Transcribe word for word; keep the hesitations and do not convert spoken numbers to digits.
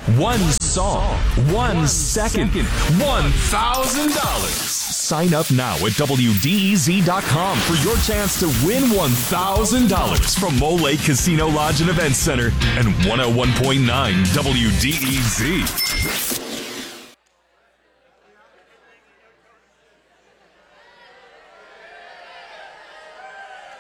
One song, one second, one thousand dollars. Sign up now at W D E Z dot com for your chance to win one thousand dollars from Mole Lake Casino Lodge and Event Center and one oh one point nine W D E Z.